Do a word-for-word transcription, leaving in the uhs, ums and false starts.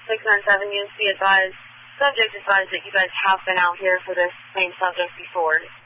six nine seven units be advised. Subject advised that you guys have been out here for this same subject before.